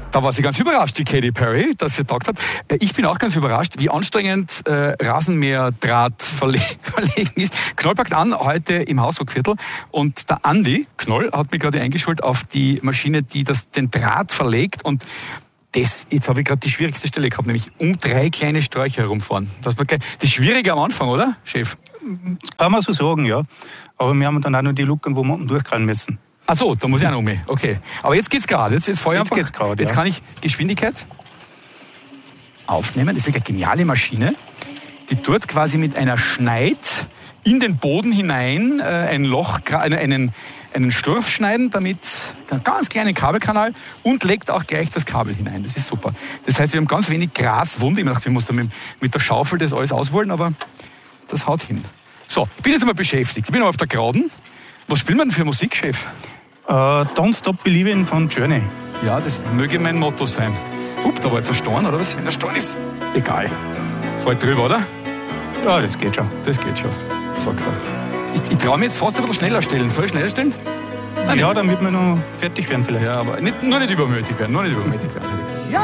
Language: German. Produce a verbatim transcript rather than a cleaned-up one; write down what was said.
Da war sie ganz überrascht, die Katy Perry, dass sie getaugt hat. Ich bin auch ganz überrascht, wie anstrengend äh, Rasenmäherdraht verle- verlegen ist. Knoll packt an, heute im Hausruckviertel. Und der Andi Knoll hat mich gerade eingeschult auf die Maschine, die das, den Draht verlegt. Und das, jetzt habe ich gerade die schwierigste Stelle gehabt, nämlich um drei kleine Sträucher herumfahren. Das war gleich, das Schwierige am Anfang, oder, Chef? Kann man so sagen, ja. Aber wir haben dann auch noch die Lücken, wo wir unten durchgehen müssen. Ach so, da muss ich auch noch um. Okay. Aber jetzt geht's gerade. Jetzt, jetzt, jetzt geht's gerade. Jetzt ja. kann ich Geschwindigkeit aufnehmen. Das ist wirklich eine geniale Maschine, die dort quasi mit einer Schneid in den Boden hinein äh, ein Loch, einen, einen Schlurf schneiden, damit einen ganz kleinen Kabelkanal und legt auch gleich das Kabel hinein. Das ist super. Das heißt, wir haben ganz wenig Graswund. Ich dachte, wir mussten mit, mit der Schaufel das alles ausholen, aber das haut hin. So, ich bin jetzt einmal beschäftigt. Ich bin auf der Grauden. Was spielen wir denn für Musik, Chef? Uh, Don't Stop Believing von Journey. Ja, das möge mein Motto sein. Upp, da war jetzt ein Storn, oder was? Wenn der Storn ist, egal. Fällt drüber, oder? Ja, das geht schon. Das geht schon, sagt er. Ich, ich traue mich jetzt fast ein bisschen schneller stellen. Soll ich schneller stellen? Nein, ja, damit wir noch fertig werden vielleicht. Ja, aber nicht, nur nicht übermütig werden, nur nicht übermütig werden.